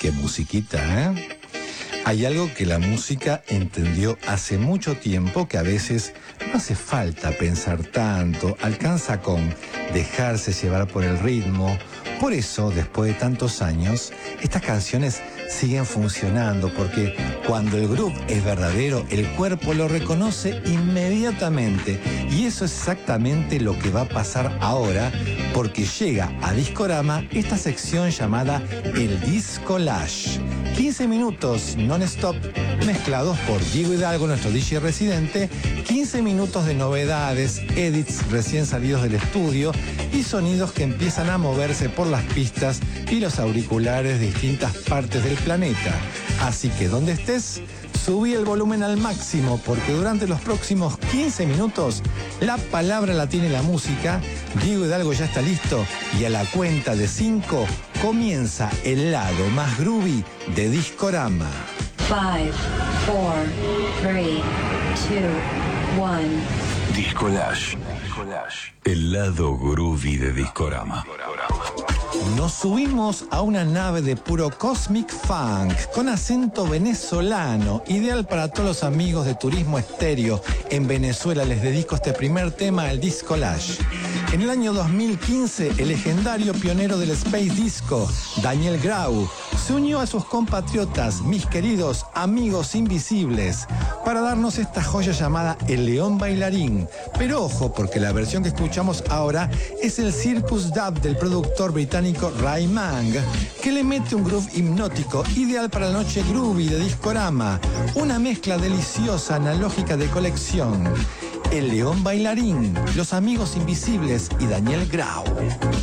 Qué musiquita, ¿eh? Hay algo que la música entendió hace mucho tiempo, que a veces no hace falta pensar tanto, alcanza con dejarse llevar por el ritmo. Por eso, después de tantos años, estas canciones siguen funcionando, porque cuando el groove es verdadero, el cuerpo lo reconoce inmediatamente. Y eso es exactamente lo que va a pasar ahora, porque llega a Discorama esta sección llamada el Discolage. 15 minutos non-stop mezclados por Diego Hidalgo, nuestro DJ residente, 15 minutos de novedades, edits recién salidos del estudio y sonidos que empiezan a moverse por las pistas y los auriculares de distintas partes del planeta. Así que donde estés, subí el volumen al máximo, porque durante los próximos 15 minutos la palabra la tiene la música. Diego Hidalgo ya está listo y a la cuenta de 5 comienza el lado más groovy de Discorama. 5, 4, 3, 2, 1. Discolage. El lado groovy de Discorama. Nos subimos a una nave de puro Cosmic Funk con acento venezolano, ideal para todos los amigos de Turismo Estéreo. En Venezuela les dedico este primer tema, el Discolage. En el año 2015, el legendario pionero del Space Disco, Daniel Grau, se unió a sus compatriotas, mis queridos amigos invisibles, para darnos esta joya llamada El León Bailarín. Pero ojo, porque la versión que escuchamos ahora es el Circus Dub del productor británico Ray Mang, que le mete un groove hipnótico ideal para la noche groovy de Discorama, una mezcla deliciosa analógica de colección. El León Bailarín, Los Amigos Invisibles y Daniel Grau.